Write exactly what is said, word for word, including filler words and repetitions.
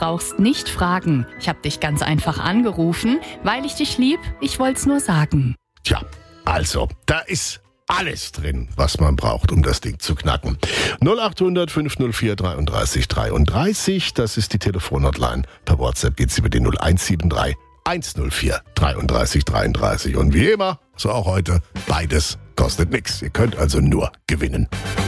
brauchst nicht fragen. Ich hab dich ganz einfach angerufen, weil ich dich lieb, ich wollt's nur sagen. Tja, also, da ist alles drin, was man braucht, um das Ding zu knacken. null acht hundert fünf null vier dreiunddreißig dreiunddreißig, das ist die Telefonhotline. Per WhatsApp geht's über die null eins sieben drei eins null vier dreiunddreißig dreiunddreißig. Und wie immer, so auch heute, beides kostet nichts. Ihr könnt also nur gewinnen.